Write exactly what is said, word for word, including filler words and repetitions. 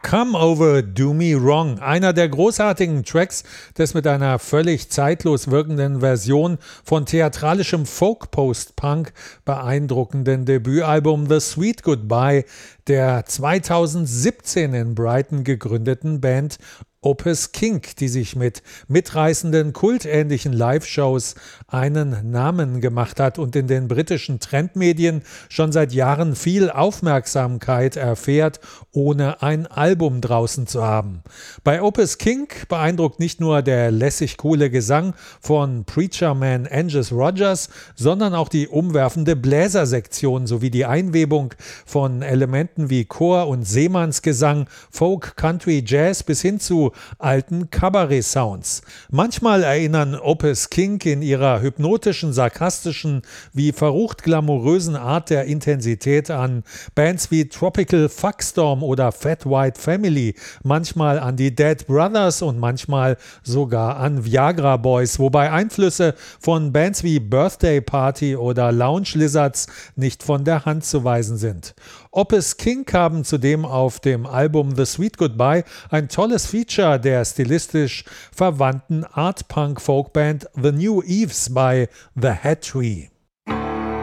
Come Over, Do Me Wrong, einer der großartigen Tracks des mit einer völlig zeitlos wirkenden Version von theatralischem Folk-Post-Punk beeindruckenden Debütalbum The Sweet Goodbye der zweitausendsiebzehn in Brighton gegründeten Band Opus Kink, die sich mit mitreißenden, kultähnlichen Live-Shows einen Namen gemacht hat und in den britischen Trendmedien schon seit Jahren viel Aufmerksamkeit erfährt, ohne ein Album draußen zu haben. Bei Opus Kink beeindruckt nicht nur der lässig coole Gesang von Preacher-Man Angus Rogers, sondern auch die umwerfende Bläsersektion sowie die Einwebung von Elementen wie Chor- und Seemannsgesang, Folk, Country, Jazz bis hin zu alten Kabarett-Sounds. Manchmal erinnern Opus Kink in ihrer hypnotischen, sarkastischen, wie verrucht glamourösen Art der Intensität an Bands wie Tropical Fuckstorm oder Fat White Family, manchmal an die Dead Brothers und manchmal sogar an Viagra Boys, wobei Einflüsse von Bands wie Birthday Party oder Lounge Lizards nicht von der Hand zu weisen sind. Opus Kink haben zudem auf dem Album The Sweet Goodbye ein tolles Feature der stilistisch verwandten Art-Punk-Folkband The New Eves bei The Hat Tree.